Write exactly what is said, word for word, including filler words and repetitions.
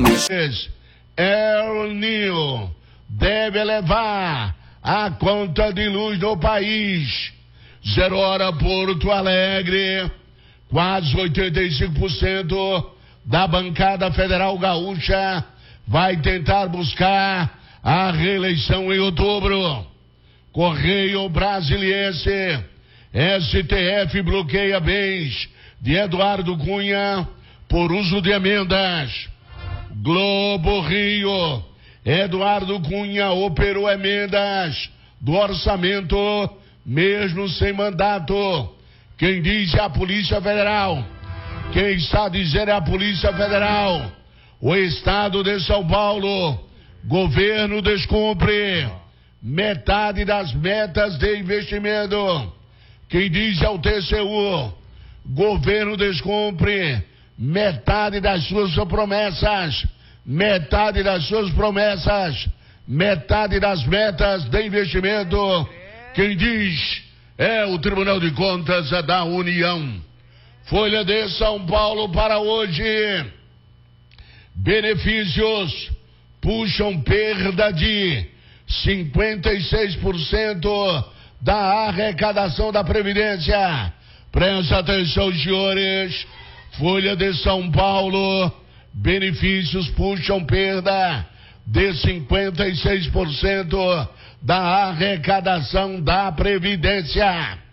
homens. El Niño deve elevar a conta de luz do país. Zero hora Porto Alegre, quase oitenta e cinco por cento da bancada federal gaúcha vai tentar buscar a reeleição em outubro. Correio Brasiliense, S T F bloqueia bens de Eduardo Cunha por uso de emendas. Globo Rio, Eduardo Cunha operou emendas do orçamento, mesmo sem mandato. Quem diz é a Polícia Federal. Quem está dizendo é a Polícia Federal. O Estado de São Paulo, governo descumpre metade das metas de investimento. Quem diz é o T C U. Governo descumpre metade das suas promessas. Metade das suas promessas. Metade das metas de investimento. Quem diz é o Tribunal de Contas da União. Folha de São Paulo para hoje. Benefícios puxam perda de cinquenta e seis por cento da arrecadação da Previdência. Presta atenção, senhores. Folha de São Paulo. Benefícios puxam perda de cinquenta e seis por cento da arrecadação da Previdência.